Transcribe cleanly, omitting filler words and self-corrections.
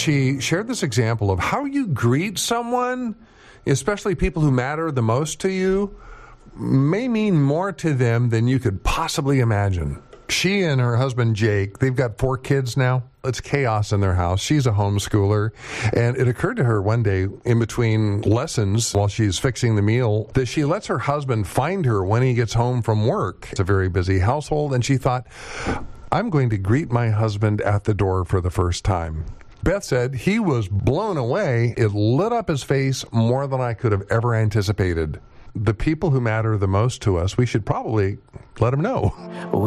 she shared this example of how you greet someone, especially people who matter the most to you, may mean more to them than you could possibly imagine. She and her husband, Jake, they've got 4 kids now. It's chaos in their house. She's a homeschooler. And it occurred to her one day in between lessons while she's fixing the meal that she lets her husband find her when he gets home from work. It's a very busy household. And she thought, I'm going to greet my husband at the door for the first time. Beth said he was blown away. It lit up his face more than I could have ever anticipated. The people who matter the most to us, we should probably let them know.